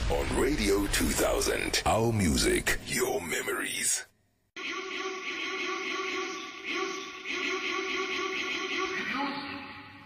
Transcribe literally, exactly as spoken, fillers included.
on Radio two thousand. Our music, your memories.